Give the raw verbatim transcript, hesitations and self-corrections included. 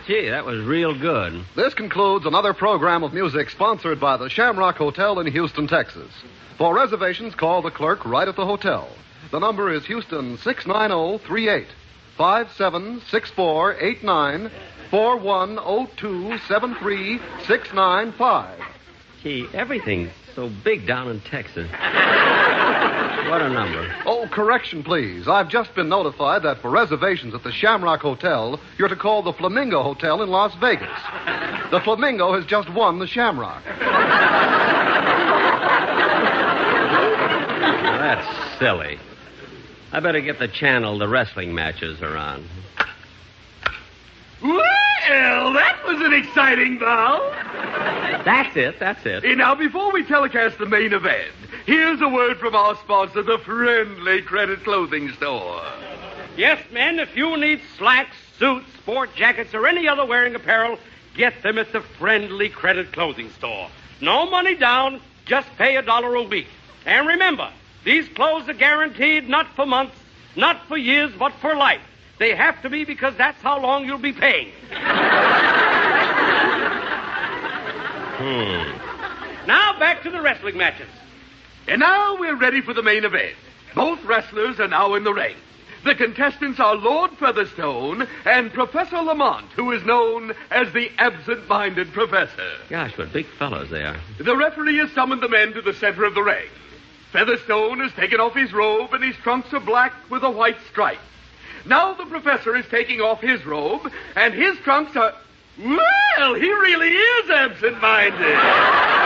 Gee, that was real good. This concludes another program of music sponsored by the Shamrock Hotel in Houston, Texas. For reservations, call the clerk right at the hotel. The number is Houston six nine zero three eight, five seven six four eight nine, four one zero two seven three six nine five. Gee, everything's so big down in Texas. What a number. Oh, correction, please. I've just been notified that for reservations at the Shamrock Hotel, you're to call the Flamingo Hotel in Las Vegas. The Flamingo has just won the Shamrock. Now, that's silly. I better get the channel the wrestling matches are on. Well, that was an exciting bout. That's it, that's it. Hey, now, before we telecast the main event, here's a word from our sponsor, the Friendly Credit Clothing Store. Yes, men, if you need slacks, suits, sport jackets, or any other wearing apparel, get them at the Friendly Credit Clothing Store. No money down, just pay a dollar a week. And remember, these clothes are guaranteed not for months, not for years, but for life. They have to be because that's how long you'll be paying. Hmm. Now back to the wrestling matches. And now we're ready for the main event. Both wrestlers are now in the ring. The contestants are Lord Featherstone and Professor Lamont, who is known as the absent-minded professor. Gosh, what big fellows they are. The referee has summoned the men to the center of the ring. Featherstone has taken off his robe, and his trunks are black with a white stripe. Now the professor is taking off his robe, and his trunks are... Well, he really is absent-minded.